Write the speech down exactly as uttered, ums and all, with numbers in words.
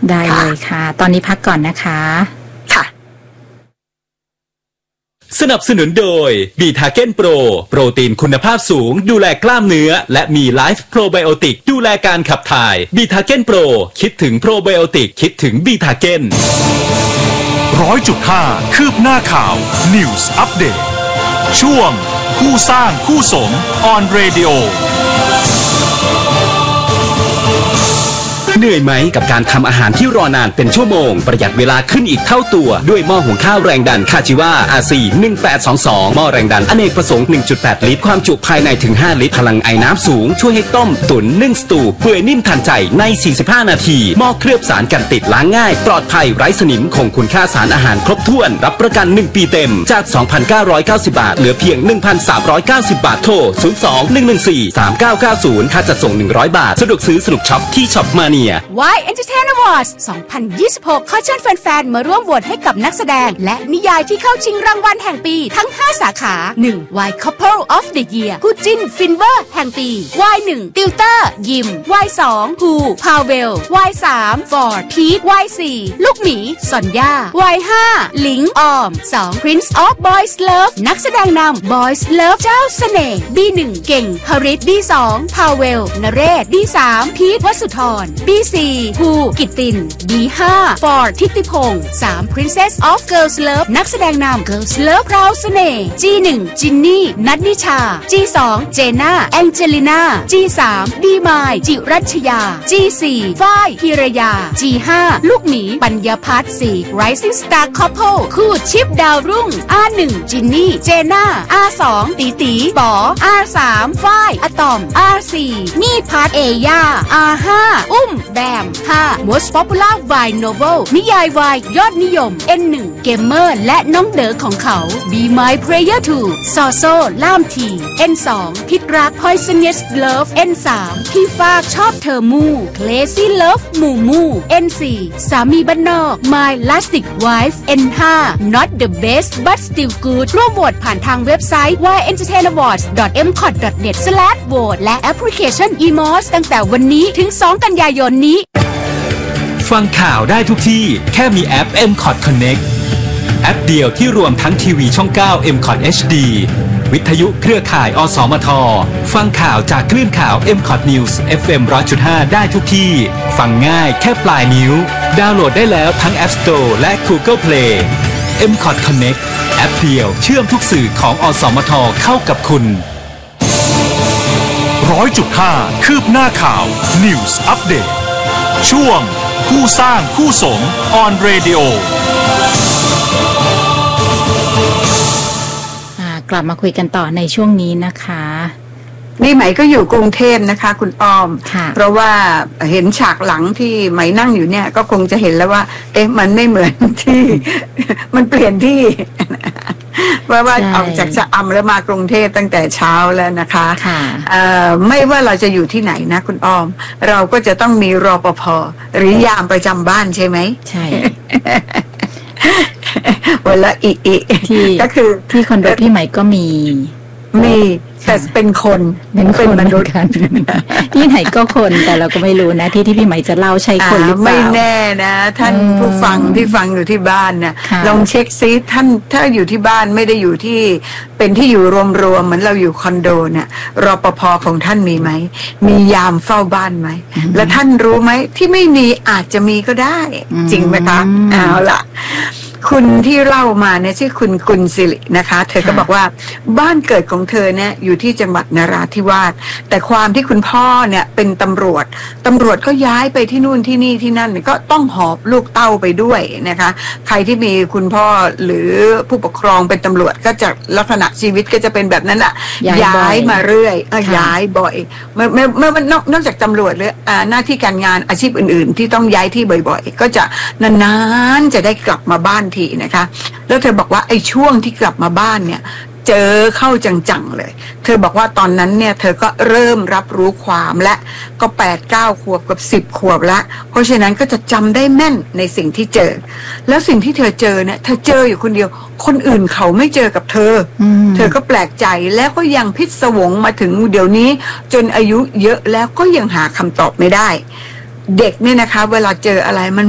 ได้เลยค่ะตอนนี้พักก่อนนะคะค่ะสนับสนุนโดยบีทาเก้นโปรโปรตีนคุณภาพสูงดูแลกล้ามเนื้อและมีไลฟ์โปรไบโอติกดูแลการขับถ่ายบีทาเก้นโปรคิดถึงโปรไบโอติกคิดถึงบีทาเก้นร้อยจุดห้าคืบหน้าข่าว News Update ช่วงคู่สร้างคู่สม on radio เหนื่อยไหมกับการทำอาหารที่รอนานเป็นชั่วโมงประหยัดเวลาขึ้นอีกเท่าตัวด้วยหม้อหุงข้าวแรงดันคาจิวา อาร์ ซี หนึ่งแปดสองสอง หม้อแรงดันอเนกประสงค์ หนึ่งจุดแปด ลิตรความจุภายในถึงห้าลิตรพลังไอ้น้ำสูงช่วยให้ต้มตุ๋นนึ่งสตูเปื่อยนิ่มทันใจในสี่สิบห้านาทีหม้อเคลือบสารกันติดล้างง่ายปลอดภัยไร้สนิมคงคุณค่าสารอาหารครบถ้วนรับประกันหนึ่งปีเต็มจาก สองพันเก้าร้อยเก้าสิบ บาทเหลือเพียง หนึ่งพันสามร้อยเก้าสิบ บาทโทรศูนย์ สอง หนึ่ง หนึ่ง สี่ สาม เก้า เก้า ศูนย์ค่าจัดส่งหนึ่งร้อยบาทสะดวกซื้อสนุกช็อปที่ช็อปมาเนีย Why Entertainment Awards สองพันยี่สิบหก ขอเชิญแฟนๆมาร่วมโหวตให้กับนักแสดงและนิยายที่เข้าชิงรางวัลแห่งปีทั้งห้าสาขา หนึ่ง Why Couple of the Year คู่จิ้นฟินเวอร์แห่งปี วาย หนึ่ง ติวเตอร์ยิม วาย สอง ฮูพาเวล วาย สาม ฟอร์ดพีท วาย สี่ ลูกหมีซอนยา วาย ห้า ลิงออม สอง Prince of Boys Love นักแสดงนำ Boys Love เจ้าเสน่ห์ บี หนึ่ง เก่งฮริต บี สอง พาเวล นเรศ บี สาม พีท วสุธร บี สี่ ฮูกิตติน บี ห้า ฟอร์ด ทิติพงษ์ สาม Princess of Girls Love นักแสดงนำ Girls Love พราวเสน่ห์ จี หนึ่ง จินนี่ นัทนิชา จี สอง เจน่า แองเจลิน่า จี สาม ดีมาย จิรัชยา จี สี่ ฝ้ายพิรยา จี ห้า ลูกหมีปัญญาพัฒน์ สี่ Rising Star Couple คู่ชิปดาวรุ่ง อาร์ หนึ่ง จินนี่ เจน่า อาร์ สอง ตีตีป๋อ อาร์ สาม ฝ้ายอะตอม อาร์ สี่ มีพัฒน์เอย่า อาร์ ห้า อุ้มแบม ห้า Most Popular Vine Novel นิยายวายยอดนิยม เอ็น หนึ่ง เกมเมอร์และน้องเด๋อของเขา Be My Prayer ทู ซอโซล่ามที เอ็น สอง พิษรัก Poisonous Love เอ็น สาม พี่ฟากชอบเธอมู Crazy Love มูมู เอ็น สี่ สามีบ้านนอก My Lastic Wife เอ็น ห้า Not the Best But Still Good ร่วมโหวตผ่านทางเว็บไซต์ วาย เอ็นเตอร์เทน อวอร์ดส์ ดอท เอ็ม คอท ดอท เน็ต สแลช โหวต และแอปพลิเคชัน อี มอส ตั้งแต่วันนี้ถึง สอง กันยายนนี้ฟังข่าวได้ทุกที่แค่มีแอป เอ็ม คอท Connect แอปเดียวที่รวมทั้งทีวีช่อง เก้า เอ็ม คอท เอช ดี วิทยุเครือข่ายอสมทฟังข่าวจากคลื่นข่าว เอ็ม คอท News เอฟ เอ็ม หนึ่งร้อยจุดห้า ได้ทุกที่ฟังง่ายแค่ปลายนิ้วดาวน์โหลดได้แล้วทั้ง App Store และ Google Play เอ็ม คอท Connect แอปเดียวเชื่อมทุกสื่อของอสมทเข้ากับคุณร้อยจุดห้าคืบหน้าข่าว News Update ช่วงคู่สร้างคู่สม on radio กลับมาคุยกันต่อในช่วงนี้นะคะนี่ไหมก็อยู่กรุงเทพนะคะคุณอ้อมเพราะว่าเห็นฉากหลังที่ไหมนั่งอยู่เนี่ยก็คงจะเห็นแล้วว่าเอ๊ะมันไม่เหมือนที่มันเปลี่ยนที่เพราะว่าออกจากชะอำแล้วมากรุงเทพตั้งแต่เช้าแล้วนะคะไม่ว่าเราจะอยู่ที่ไหนนะคุณอ้อมเราก็จะต้องมีรปภหรือยามประจำบ้านใช่ไหมใช่วันละอีอีที่ก็คือที่คอนโดพี่ใหม่ก็มีมีแต่เป็นคนเป็นมนุษย์กันที่ไหนก็คนแต่เราก็ไม่รู้นะที่ที่พี่ใหม่จะเล่าใช่คนหรือเปล่าไม่แน่นะท่านผู้ฟังที่ฟังอยู่ที่บ้านนะลองเช็คซิท่านถ้าอยู่ที่บ้านไม่ได้อยู่ที่เป็นที่อยู่รวมๆเหมือนเราอยู่คอนโดเนี่ยรปภของท่านมีไหมมียามเฝ้าบ้านไหมและท่านรู้ไหมที่ไม่มีอาจจะมีก็ได้จริงไหมคะเอาล่ะคุณที่เล่ามาเนี่ยชื่อคุณกุลศิรินะคะเธอก็บอกว่าบ้านเกิดของเธอเนี่ยอยู่ที่จังหวัดนราธิวาสแต่ความที่คุณพ่อเนี่ยเป็นตำรวจตำรวจก็ย้ายไปที่นู่นที่นี่ที่นั่นก็ต้องหอบลูกเต้าไปด้วยนะคะใครที่มีคุณพ่อหรือผู้ปกครองเป็นตำรวจก็จะลักษณะชีวิตก็จะเป็นแบบนั้นแหละย้ายมาเรื่อยย้ายบ่อยเมื่อเมื่อเมื่อนอกจากตำรวจหรือหน้าที่การงานอาชีพอื่นๆที่ต้องย้ายที่บ่อยๆก็จะนานๆจะได้กลับมาบ้านทีนะคะแล้วเธอบอกว่าไอ้ช่วงที่กลับมาบ้านเนี่ยเจอเข้าจังๆเลยเธอบอกว่าตอนนั้นเนี่ยเธอก็เริ่มรับรู้ความและก็แปดเก้าขวบกับสิบขวบละเพราะฉะนั้นก็จะจำได้แม่นในสิ่งที่เจอแล้วสิ่งที่เธอเจอเนี่ยเธอเจออยู่คนเดียวคนอื่นเขาไม่เจอกับเธอเธอก็แปลกใจแล้วก็ยังพิศวงมาถึงเดี๋ยวนี้จนอายุเยอะแล้วก็ยังหาคำตอบไม่ได้เด็กเนี่ยนะคะเวลาเจออะไรมัน